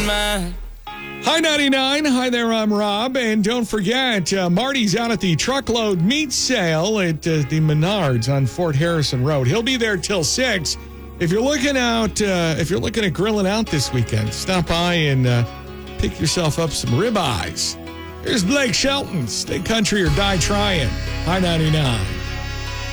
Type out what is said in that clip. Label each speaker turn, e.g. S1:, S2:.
S1: mine.
S2: Hi, 99. Hi there, I'm Rob. And don't forget, Marty's out at the truckload meat sale at the Menards on Fort Harrison Road. He'll be there till 6. If you're looking at grilling out this weekend, stop by and pick yourself up some ribeyes. Here's Blake Shelton. Stay country or die trying. Hi, 99.